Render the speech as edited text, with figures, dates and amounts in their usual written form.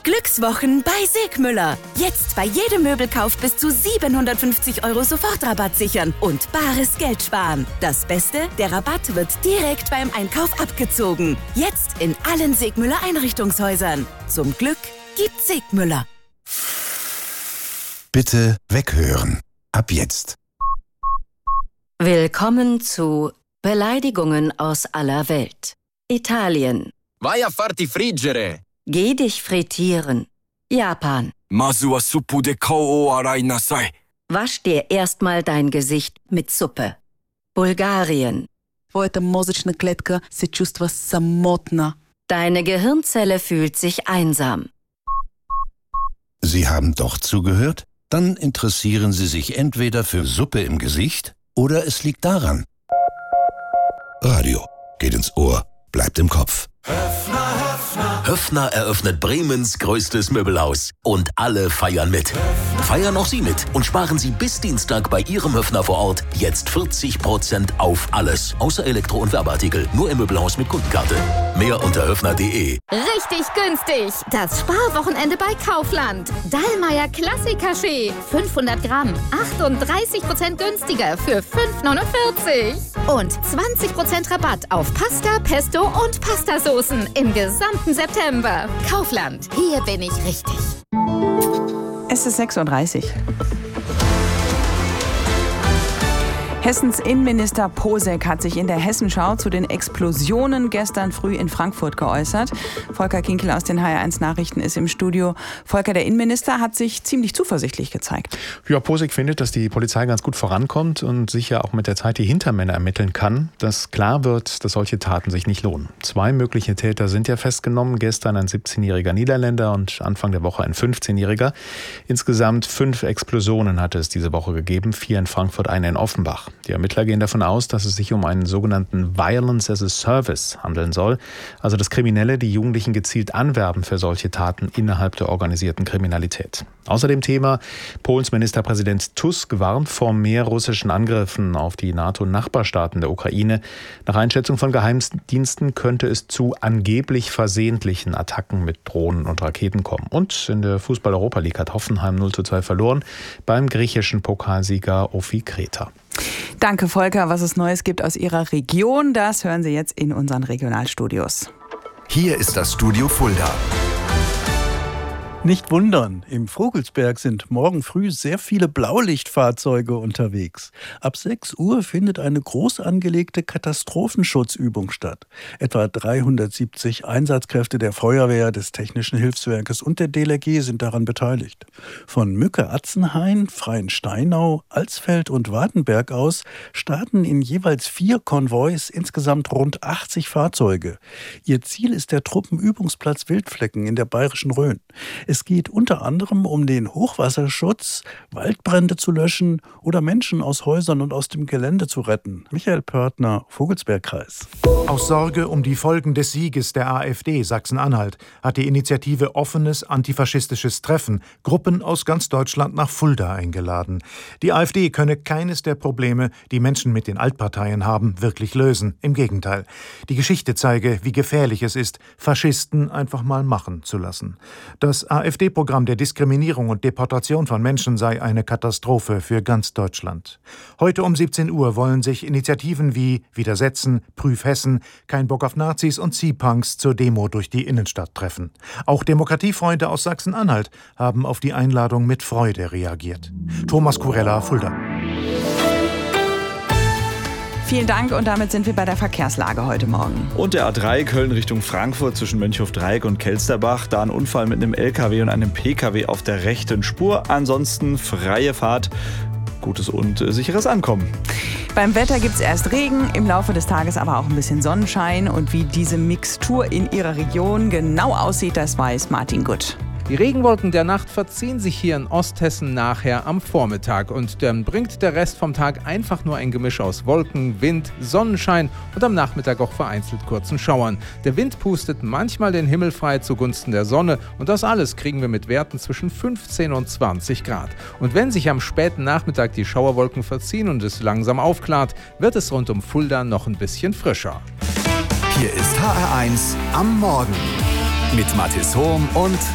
Glückswochen bei Segmüller. Jetzt bei jedem Möbelkauf bis zu 750 € Sofortrabatt sichern und bares Geld sparen. Das Beste, der Rabatt wird direkt beim Einkauf abgezogen. Jetzt in allen Segmüller Einrichtungshäusern. Zum Glück gibt's Segmüller. Bitte weghören. Ab jetzt. Willkommen zu Beleidigungen aus aller Welt. Italien. Vai a farti friggere. Geh dich frittieren. Japan. Masu wa suppu de kao o arai nasai. Wasch dir erstmal dein Gesicht mit Suppe. Bulgarien. Твоята мозъчна клетка се чувства самотна. Deine Gehirnzelle fühlt sich einsam. Sie haben doch zugehört? Dann interessieren Sie sich entweder für Suppe im Gesicht oder es liegt daran. Radio geht ins Ohr, bleibt im Kopf. Höffner eröffnet Bremens größtes Möbelhaus. Und alle feiern mit. Feiern auch Sie mit und sparen Sie bis Dienstag bei Ihrem Höffner vor Ort jetzt 40% auf alles. Außer Elektro- und Werbeartikel. Nur im Möbelhaus mit Kundenkarte. Mehr unter höffner.de. Richtig günstig. Das Sparwochenende bei Kaufland. Dallmayr Klassik-Kaffee. 500 Gramm. 38% günstiger für 5,49. Und 20% Rabatt auf Pasta, Pesto und Pastasoßen im gesamten September. Kaufland. Hier bin ich richtig. Es ist 6:30 Uhr. Hessens Innenminister Posek hat sich in der Hessenschau zu den Explosionen gestern früh in Frankfurt geäußert. Volker Kinkel aus den HR1 Nachrichten ist im Studio. Volker, der Innenminister hat sich ziemlich zuversichtlich gezeigt. Ja, Posek findet, dass die Polizei ganz gut vorankommt und sicher auch mit der Zeit die Hintermänner ermitteln kann, dass klar wird, dass solche Taten sich nicht lohnen. 2 mögliche Täter sind ja festgenommen. Gestern ein 17-jähriger Niederländer und Anfang der Woche ein 15-jähriger. Insgesamt 5 Explosionen hatte es diese Woche gegeben, 4 in Frankfurt, eine in Offenbach. Die Ermittler gehen davon aus, dass es sich um einen sogenannten Violence as a Service handeln soll, also dass Kriminelle die Jugendlichen gezielt anwerben für solche Taten innerhalb der organisierten Kriminalität. Außerdem Thema: Polens Ministerpräsident Tusk warnt vor mehr russischen Angriffen auf die NATO-Nachbarstaaten der Ukraine. Nach Einschätzung von Geheimdiensten könnte es zu angeblich versehentlichen Attacken mit Drohnen und Raketen kommen. Und in der Fußball-Europa League hat Hoffenheim 0:2 verloren beim griechischen Pokalsieger Ofi Kreta. Danke, Volker. Was es Neues gibt aus Ihrer Region, das hören Sie jetzt in unseren Regionalstudios. Hier ist das Studio Fulda. Nicht wundern, im Vogelsberg sind morgen früh sehr viele Blaulichtfahrzeuge unterwegs. Ab 6 Uhr findet eine groß angelegte Katastrophenschutzübung statt. Etwa 370 Einsatzkräfte der Feuerwehr, des Technischen Hilfswerkes und der DLRG sind daran beteiligt. Von Mücke-Atzenhain, Freiensteinau, Alsfeld und Wartenberg aus starten in jeweils 4 Konvois insgesamt rund 80 Fahrzeuge. Ihr Ziel ist der Truppenübungsplatz Wildflecken in der Bayerischen Rhön. Es geht unter anderem um den Hochwasserschutz, Waldbrände zu löschen oder Menschen aus Häusern und aus dem Gelände zu retten. Michael Pörtner, Vogelsbergkreis. Aus Sorge um die Folgen des Sieges der AfD Sachsen-Anhalt hat die Initiative Offenes Antifaschistisches Treffen Gruppen aus ganz Deutschland nach Fulda eingeladen. Die AfD könne keines der Probleme, die Menschen mit den Altparteien haben, wirklich lösen. Im Gegenteil. Die Geschichte zeige, wie gefährlich es ist, Faschisten einfach mal machen zu lassen. Das AfD-Programm der Diskriminierung und Deportation von Menschen sei eine Katastrophe für ganz Deutschland. Heute um 17 Uhr wollen sich Initiativen wie Widersetzen, Prüf Hessen, Kein Bock auf Nazis und Sea-Punks zur Demo durch die Innenstadt treffen. Auch Demokratiefreunde aus Sachsen-Anhalt haben auf die Einladung mit Freude reagiert. Thomas Kurella, Fulda. Vielen Dank und damit sind wir bei der Verkehrslage heute Morgen. Und der A3 Köln Richtung Frankfurt zwischen Mönchhof-Dreieck und Kelsterbach. Da ein Unfall mit einem LKW und einem PKW auf der rechten Spur. Ansonsten freie Fahrt, gutes und sicheres Ankommen. Beim Wetter gibt es erst Regen, im Laufe des Tages aber auch ein bisschen Sonnenschein. Und wie diese Mixtur in Ihrer Region genau aussieht, das weiß Martin Gutt. Die Regenwolken der Nacht verziehen sich hier in Osthessen nachher am Vormittag und dann bringt der Rest vom Tag einfach nur ein Gemisch aus Wolken, Wind, Sonnenschein und am Nachmittag auch vereinzelt kurzen Schauern. Der Wind pustet manchmal den Himmel frei zugunsten der Sonne und das alles kriegen wir mit Werten zwischen 15 und 20 Grad. Und wenn sich am späten Nachmittag die Schauerwolken verziehen und es langsam aufklart, wird es rund um Fulda noch ein bisschen frischer. Hier ist HR1 am Morgen mit Mathis Hohm und